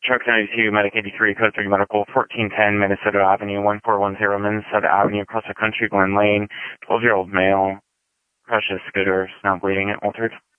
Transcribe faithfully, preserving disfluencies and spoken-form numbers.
Truck ninety-two, Medic eighty-three, Code three Medical, fourteen ten Minnesota Avenue, one four one zero Minnesota Avenue, across the country, Glen Lane, twelve-year-old male, crushes scooter, now bleeding, altered.